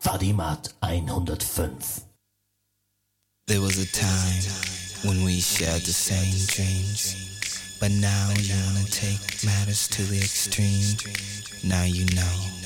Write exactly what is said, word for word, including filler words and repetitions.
Fadimat hundertfünf. There was a time when we shared the same dreams, but now you wanna take matters to the extreme. Now you know